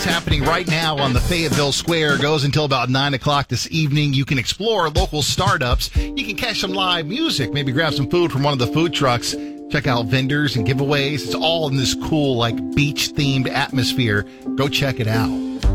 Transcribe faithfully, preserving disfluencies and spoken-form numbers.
It's happening right now on the Fayetteville Square. Goes until about nine o'clock this evening. You can explore local startups. You can catch some live music. Maybe grab some food from one of the food trucks. Check out vendors and giveaways. It's all in this cool, like, beach-themed atmosphere. Go check it out.